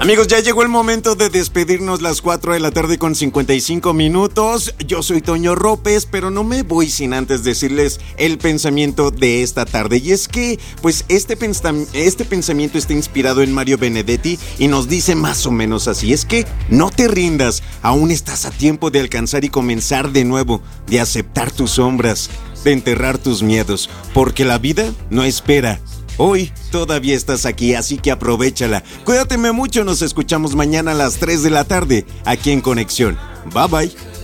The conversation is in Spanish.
Amigos, ya llegó el momento de despedirnos, las 4 de la tarde con 55 minutos. Yo soy Toño Ropes, pero no me voy sin antes decirles el pensamiento de esta tarde. Y es que, pues, este pensamiento está inspirado en Mario Benedetti y nos dice más o menos así. Es que no te rindas, aún estás a tiempo de alcanzar y comenzar de nuevo, de aceptar tus sombras, de enterrar tus miedos, porque la vida no espera. Hoy todavía estás aquí, así que aprovéchala. Cuídate mucho, nos escuchamos mañana a las 3 de la tarde, aquí en Conexión. Bye bye.